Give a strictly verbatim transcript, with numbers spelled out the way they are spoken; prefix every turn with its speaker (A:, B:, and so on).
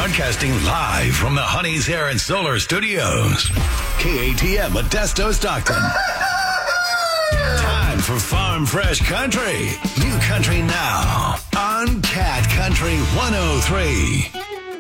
A: Broadcasting live from the Honey's Hair and Solar Studios. K A T M Modesto, Stockton. Time for Farm Fresh Country. New country now on Cat Country one oh three.